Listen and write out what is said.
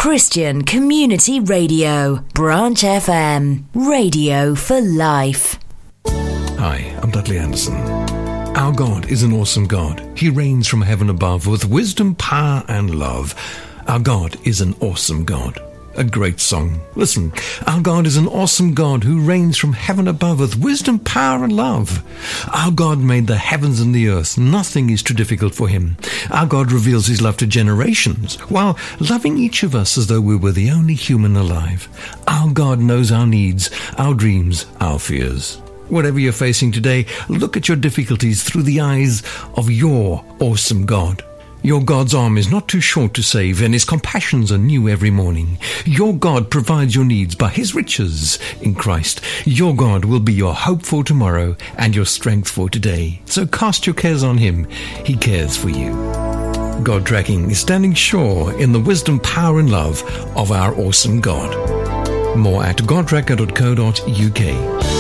Christian Community Radio, Branch FM, radio for life. Hi, I'm Dudley Anderson. Our God is an awesome God. He reigns from heaven above with wisdom, power, and love. Our God is an awesome God. A great song. Listen, our God is an awesome God who reigns from heaven above with wisdom, power, and love. Our God made the heavens and the earth. Nothing is too difficult for him. Our God reveals his love to generations while loving each of us as though we were the only human alive. Our God knows our needs, our dreams, our fears. Whatever you're facing today, look at your difficulties through the eyes of your awesome God. Your God's arm is not too short to save, and his compassions are new every morning. Your God provides your needs by his riches in Christ. Your God will be your hope for tomorrow and your strength for today. So cast your cares on him. He cares for you. God Tracking is standing sure in the wisdom, power, and love of our awesome God. More at godtracker.co.uk.